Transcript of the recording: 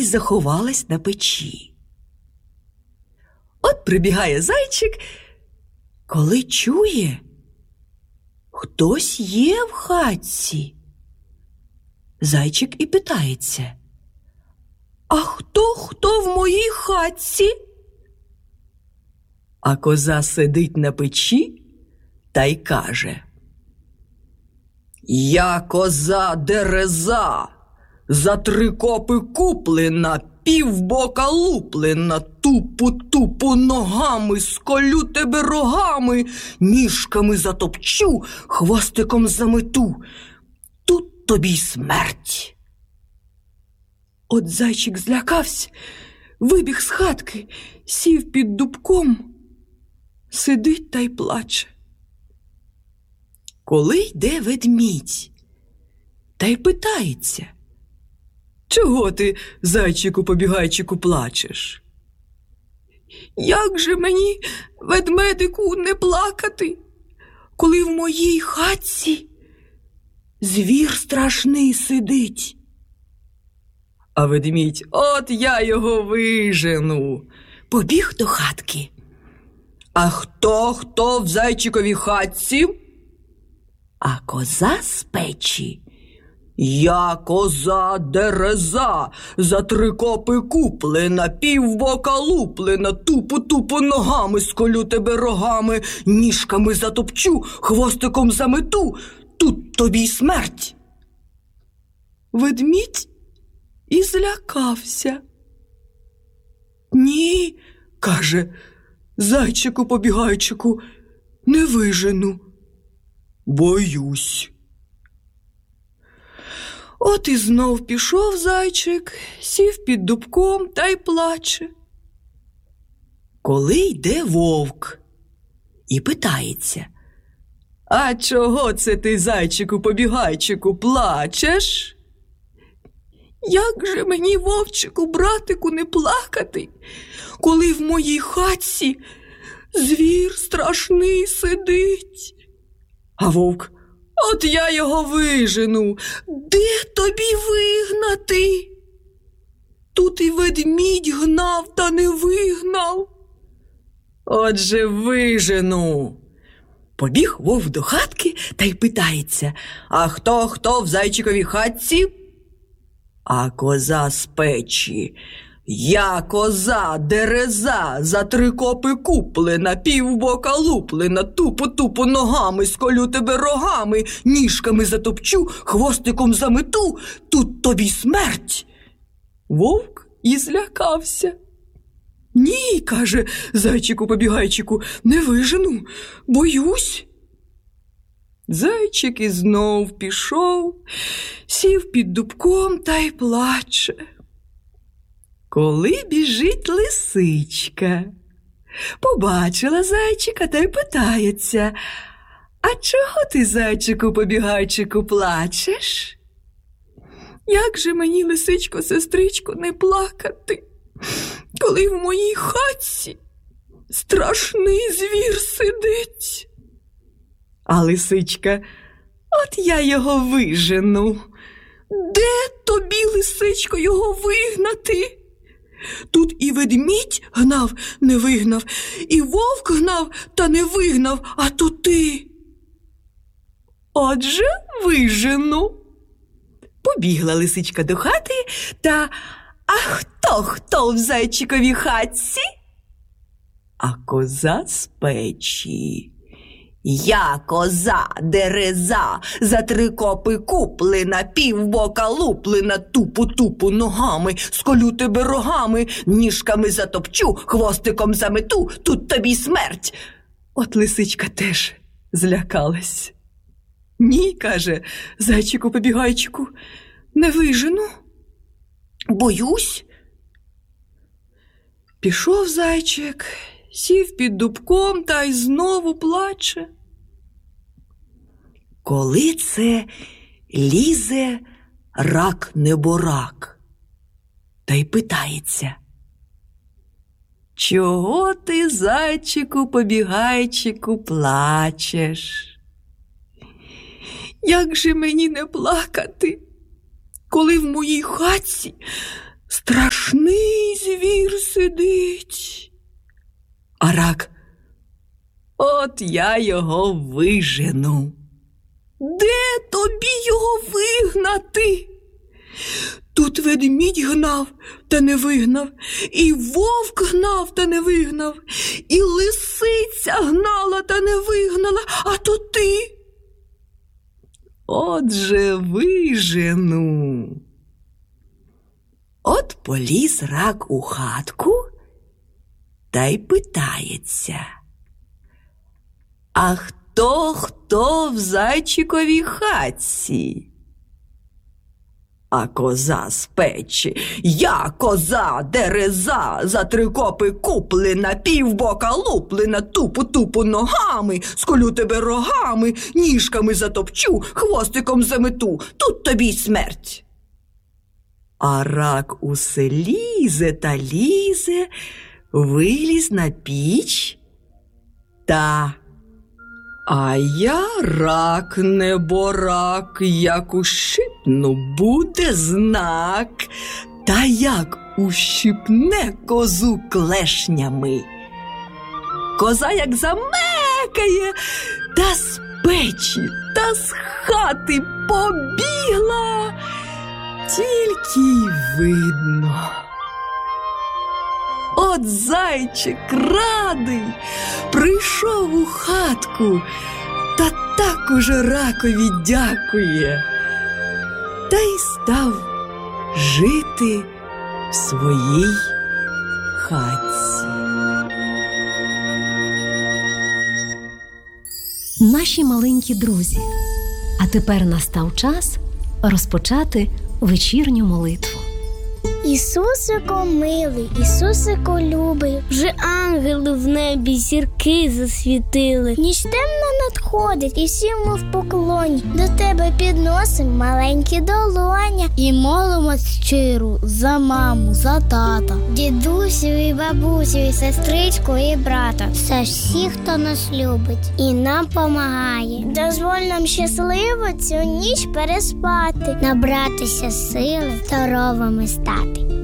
заховалась на печі. От прибігає зайчик, коли чує, хтось є в хатці. Зайчик і питається: «А хто в моїй хатці?» А коза сидить на печі та й каже: «Я коза Дереза, за 3 копи куплена, півбока луплена, тупу-тупу ногами, сколю тебе рогами, ніжками затопчу, хвостиком замету. Тут тобі й смерть». От зайчик злякався, вибіг з хатки, сів під дубком, сидить та й плаче. Коли йде ведмідь, та й питається: «Чого ти, зайчику-побігайчику, плачеш?» «Як же мені, ведмедику, не плакати, коли в моїй хатці звір страшний сидить?» А ведмідь: «От я його вижену!» Побіг до хатки. «А хто в зайчиковій хатці?» А коза з печі: «Я коза Дереза, за 3 копи куплена, півбока луплена, тупу-тупу ногами, сколю тебе рогами, ніжками затопчу, хвостиком замету, тут тобі й смерть». Ведмідь і злякався. «Ні, – каже, – зайчику-побігайчику, не вижену. Боюсь». От і знов пішов зайчик, сів під дубком та й плаче. Коли йде вовк і питається: «А чого це ти, зайчику-побігайчику, плачеш?» «Як же мені, вовчику, братику, не плакати, коли в моїй хатці звір страшний сидить?» А вовк: «От я його вижену. Де тобі вигнати? Тут і ведмідь гнав, та не вигнав». «Отже, вижену». Побіг вовк до хатки та й питається: «А хто в зайчиковій хатці?» А коза з печі: «Я коза Дереза, за 3 копи куплена, півбока луплена, тупу-тупу ногами, сколю тебе рогами, ніжками затопчу, хвостиком замету, тут тобі й смерть». Вовк і злякався. «Ні, – каже, – зайчику-побігайчику, не вижену, боюсь». Зайчик і знов пішов, сів під дубком та й плаче. Коли біжить лисичка, побачила зайчика та й питається: «А чого ти, зайчику-побігайчику, плачеш?» «Як же мені, лисичко-сестричко, не плакати, коли в моїй хатці страшний звір сидить?» А лисичка: «От я його вижену». «Де тобі, лисичко, його вигнати? Тут і ведмідь гнав, не вигнав, і вовк гнав, та не вигнав, а то ти». «Отже, вижену». Побігла лисичка до хати та: «А хто в зайчиковій хатці?» А коза з печі: «Я коза Дереза, за 3 копи куплена, півбока луплена, тупу-тупу ногами, сколю тебе рогами, ніжками затопчу, хвостиком замету, тут тобі смерть». От лисичка теж злякалась. «Ні, – каже, – зайчику-побігайчику, не вижену, боюсь». Пішов зайчик, сів під дубком та й знову плаче. Коли це лізе рак-неборак та й питається: «Чого ти, зайчику-побігайчику, плачеш?» «Як же мені не плакати, коли в моїй хатці страшний звір сидить. А рак: от я його вижену. Де тобі його вигнати? Тут ведмідь гнав, та не вигнав, і вовк гнав, та не вигнав, і лисиця гнала, та не вигнала, а то ти. Отже, вижену. От поліз рак у хатку та й питається: а хто в зайчиковій хатці? А коза з печі: я коза, дереза, за 3 копи куплена, півбока луплена, тупу ногами, сколю тебе рогами, ніжками затопчу, хвостиком замету, тут тобі й смерть. А рак усе лізе та лізе, виліз на піч та: а я рак, неборак, як ущипну, буде знак, та як ущипне козу клешнями. Коза як замекає, та з печі, та з хати побігла, тільки й видно. От зайчик радий прийшов у хатку, та так уже ракові дякує, та й став жити в своїй хатці. Наші маленькі друзі, а тепер настав час розпочати вечірню молитву. Ісусико милий, Ісусико любий, вже ангели в небі зірки засвітили. Ніч темна надходить, і всі ми в поклоні. До тебе підносим маленькі долоня і молимось щиро за маму, за тата, дідусю і бабусю, і сестричку, і брата, за всіх, хто нас любить і нам помагає. Дозволь нам щасливо цю ніч переспати, набратися сили, здоровими стати.